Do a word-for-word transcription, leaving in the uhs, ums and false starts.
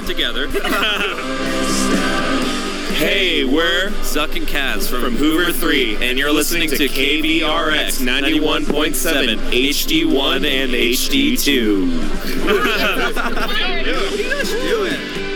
work together. Hey, we're Zuck and Kaz from, from Hoover three, and you're listening to K B R X ninety-one point seven, H D one and H D two. What are you guys doing?